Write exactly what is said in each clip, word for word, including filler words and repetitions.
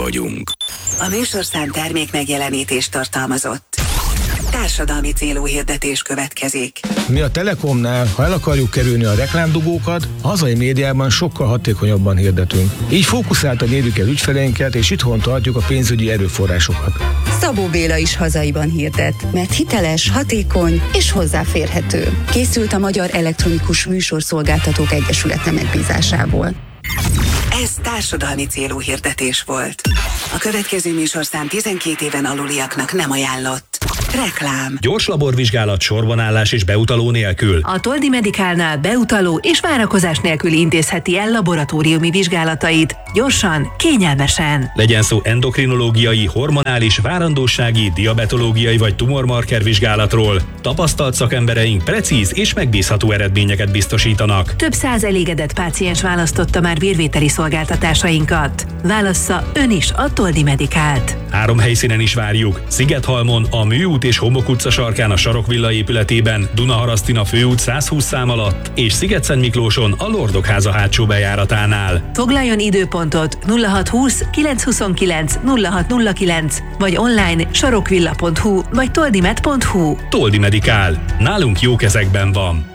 vagyunk. A műsorszám termék megjelenítést tartalmazott. Társadalmi célú hirdetés következik. Mi a Telekomnál, ha el akarjuk kerülni a reklámdugókat, a hazai médiában sokkal hatékonyabban hirdetünk. Így fókuszáltan érjük el ügyfeleinket, és itthon tartjuk a pénzügyi erőforrásokat. Szabó Béla is hazaiban hirdet, mert hiteles, hatékony és hozzáférhető. Készült a Magyar Elektronikus Műsorszolgáltatók Egyesülete megbízásából. Ez társadalmi célú hirdetés volt. A következő műsorszám tizenkét éven aluliaknak nem ajánlott. Reklám. Gyors laborvizsgálat, sorbanállás és beutaló nélkül. A Toldi Medicalnál beutaló és várakozás nélkül intézheti el laboratóriumi vizsgálatait. Gyorsan, kényelmesen. Legyen szó endokrinológiai, hormonális, várandósági, diabetológiai vagy tumormarker vizsgálatról. Tapasztalt szakembereink precíz és megbízható eredményeket biztosítanak. Több száz elégedett páciens választotta már vérvételi szolgáltatásainkat. Válassza ön is a Toldi Medicalt. Három helyszínen is várjuk. Szigethalmon, a Műút és Homok utca sarkán a Sarokvilla épületében, Dunaharasztin főút száz húsz szám alatt, és Szigetszentmiklóson a Lordok háza hátsó bejáratánál. Foglaljon időpontot nulla hat húsz kilenc huszonkilenc nulla hat nulla kilenc, vagy online sarokvilla pont hu vagy toldimed pont hu. Toldi Medicál. Nálunk jó kezekben van.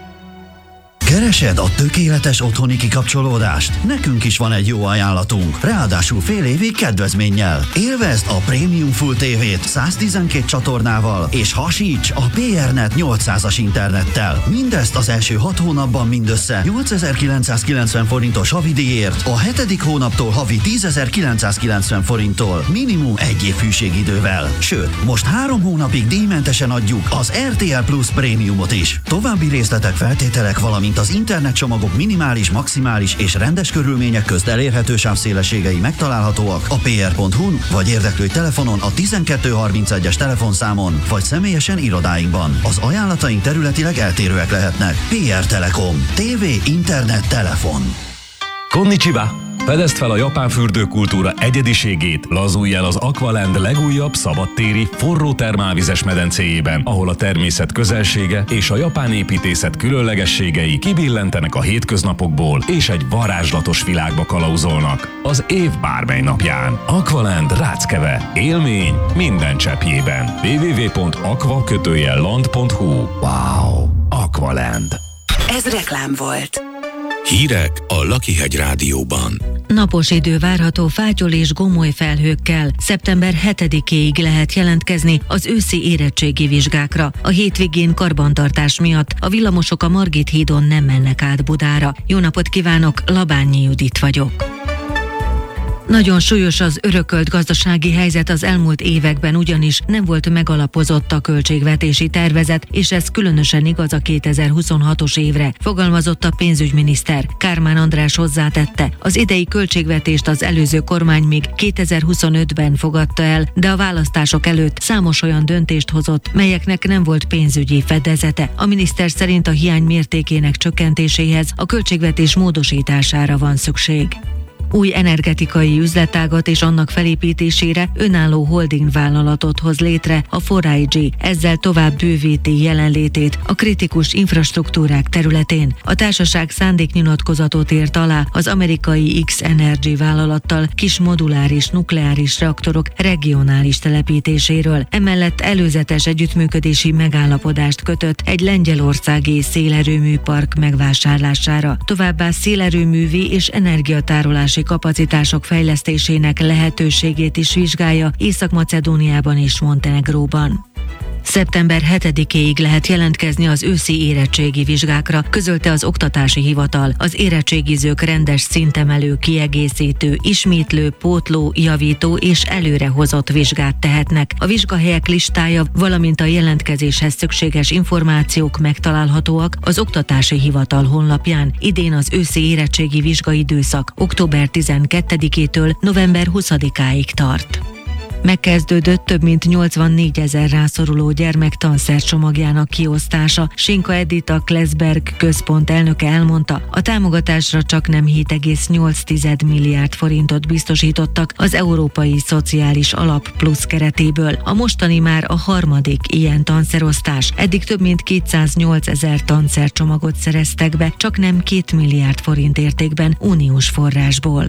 Keresed a tökéletes otthoni kikapcsolódást? Nekünk is van egy jó ajánlatunk, ráadásul fél évig kedvezménnyel. Élvezd a Premium Full té vét száztizenkét csatornával, és hasíts a pé er net nyolcszázas internettel. Mindezt az első hat hónapban mindössze nyolcezer-kilencszázkilencven forintos havidíjért, a hetedik hónaptól havi tízezer-kilencszázkilencven forinttól, minimum egy év hűségidővel. Sőt, most három hónapig díjmentesen adjuk az er té el Plus Prémiumot is. További részletek, feltételek, valamint az internetcsomagok minimális, maximális és rendes körülmények közt elérhető sávszélességei megtalálhatóak a pé er pont hu-n, vagy érdeklő telefonon a tizenkettő harmincegyes telefonszámon, vagy személyesen irodáinkban. Az ajánlataink területileg eltérőek lehetnek. pé er Telekom. té vé, internet, telefon. Konnichiwa! Fedezd fel a japán fürdőkultúra egyediségét, lazulj el az Aqualand legújabb szabadtéri, forró termálvizes medencéjében, ahol a természet közelsége és a japán építészet különlegességei kibillentenek a hétköznapokból, és egy varázslatos világba kalauzolnak az év bármely napján. Aqualand Ráckeve. Élmény minden cseppjében. double-u double-u double-u pont aqua land pont hu. Wow! Aqualand. Ez reklám volt. Hírek a Lakihegy Rádióban. Napos idő várható fátyol és gomoly felhőkkel. szeptember hetedikéig lehet jelentkezni az őszi érettségi vizsgákra. A hétvégén karbantartás miatt a villamosok a Margit hídon nem mennek át Budára. Jó napot kívánok, Labányi Judit vagyok. Nagyon súlyos az örökölt gazdasági helyzet az elmúlt években, ugyanis nem volt megalapozott a költségvetési tervezet, és ez különösen igaz a kétezer-huszonhatos évre, fogalmazott a pénzügyminiszter. Kármán András hozzátette, az idei költségvetést az előző kormány még kétezer-huszonötben fogadta el, de a választások előtt számos olyan döntést hozott, melyeknek nem volt pénzügyi fedezete. A miniszter szerint a hiány mértékének csökkentéséhez a költségvetés módosítására van szükség. Új energetikai üzletágat és annak felépítésére önálló holding vállalatot hoz létre a négy G, ezzel tovább bővíti jelenlétét a kritikus infrastruktúrák területén. A társaság szándéknyilatkozatot írt alá az amerikai X-Energy vállalattal kis moduláris nukleáris reaktorok regionális telepítéséről. Emellett előzetes együttműködési megállapodást kötött egy lengyelországi szélerőműpark megvásárlására. Továbbá szélerőművi és energiatárolási kapacitások fejlesztésének lehetőségét is vizsgálja Észak-Macedóniában és Montenegróban. szeptember hetedikéig lehet jelentkezni az őszi érettségi vizsgákra, közölte az Oktatási Hivatal. Az érettségizők rendes szintemelő, kiegészítő, ismétlő, pótló, javító és előrehozott vizsgát tehetnek. A vizsgahelyek listája, valamint a jelentkezéshez szükséges információk megtalálhatóak az Oktatási Hivatal honlapján. Idén az őszi érettségi vizsgaidőszak október tizenkettedikétől november huszadikáig tart. Megkezdődött több mint nyolcvannégy-ezer rászoruló gyermek tanszercsomagjának kiosztása. Sinka Edita Kleszberg központ elnöke elmondta, a támogatásra csak nem hét egész nyolc milliárd forintot biztosítottak az Európai Szociális Alap Plusz keretéből. A mostani már a harmadik ilyen tanszerosztás. Eddig több mint kétszáznyolcezer tanszercsomagot szereztek be, csak nem két milliárd forint értékben uniós forrásból.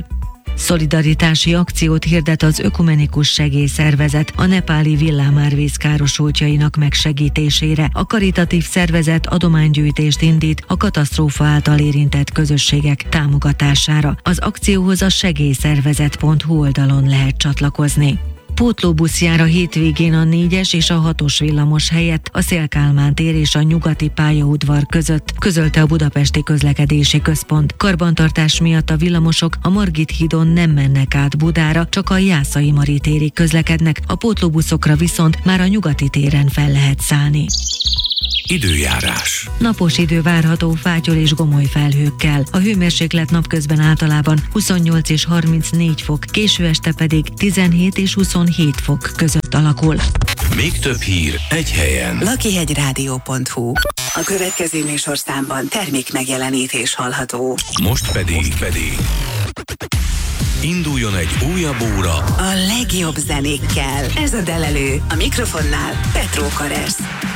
Szolidaritási akciót hirdet az Ökumenikus Segélyszervezet a nepáli villámárvíz károsultjainak megsegítésére. A karitatív szervezet adománygyűjtést indít a katasztrófa által érintett közösségek támogatására. Az akcióhoz a segélyszervezet pont hu oldalon lehet csatlakozni. Pótlóbusz jár a hétvégén a négyes és a hatos villamos helyett a Széll-Kálmán tér és a nyugati pályaudvar között, közölte a Budapesti Közlekedési Központ. Karbantartás miatt a villamosok a Margit hídon nem mennek át Budára, csak a Jászai Mari térig közlekednek, a pótlóbuszokra viszont már a nyugati téren fel lehet szállni. Időjárás. Napos idő várható fátyol és gomoly felhőkkel. A hőmérséklet napközben általában huszonnyolc és harmincnégy fok, késő este pedig tizenhét és huszonhét fok között alakul. Még több hír egy helyen. lakihegyrádió pont hu. A következő műsorszámban termék megjelenítés hallható. Most pedig, Most pedig induljon egy újabb óra a legjobb zenékkel. Ez a Delelő. A mikrofonnál Petró Karesz.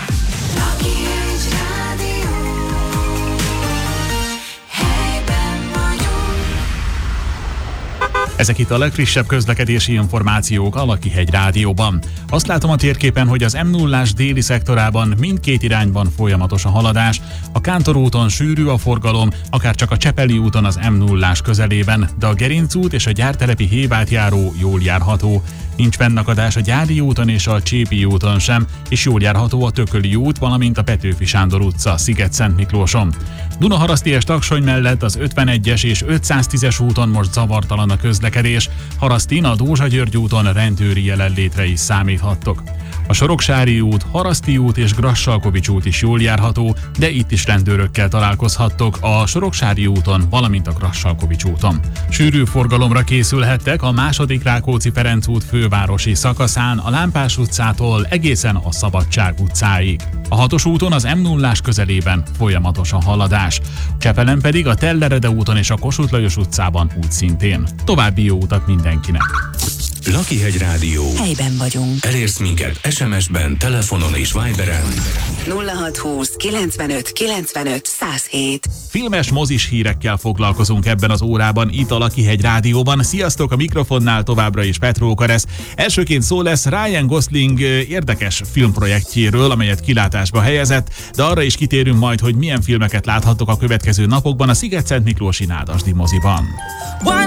Ezek itt a legfrissebb közlekedési információk a Lakihegy Rádióban. Azt látom a térképen, hogy az M nullás déli szektorában mindkét irányban folyamatos a haladás. A Kántor úton sűrű a forgalom, akár csak a Csepeli úton az M nullás közelében, de a Gerinc út és a gyártelepi Hévátjáró jól járható. Nincs fennakadás a Gyári úton és a Csépi úton sem, és jól járható a Tököli út, valamint a Petőfi Sándor utca Sziget-Szent Miklóson. Dunaharaszti-es Taksony mellett az ötvenegyes és ötszáztízes úton most zavartalan a közlekedés, Harasztin a Dózsa-György úton rendőri jelenlétre is számíthattok. A Soroksári út, Haraszti út és Grassalkovics út is jól járható, de itt is rendőrökkel találkozhattok a Soroksári úton, valamint a Grassalkovics úton. Sűrű forgalomra készülhettek a második Rákóczi-Ferenc út fővárosi szakaszán, a Lámpás utcától egészen a Szabadság utcáig. A hatos úton az M nullás közelében folyamatos a haladás. Csepelen pedig a Tellerede úton és a Kossuth Lajos utcában úgyszintén. További jó utat mindenkinek! Lakihegy Rádió. Helyben vagyunk. Elérsz minket es em es-ben, telefonon és Viberen. nulla hat húsz kilencvenöt kilencvenöt száz hét. Filmes, mozis hírekkel foglalkozunk ebben az órában itt a Lakihegy Rádióban. Sziasztok, a mikrofonnál továbbra is Petró Karesz. Elsőként szó lesz Ryan Gosling érdekes filmprojektjéről, amelyet kilátásba helyezett, de arra is kitérünk majd, hogy milyen filmeket láthattok a következő napokban a Sziget-Szent Miklósi Nádasdy moziban.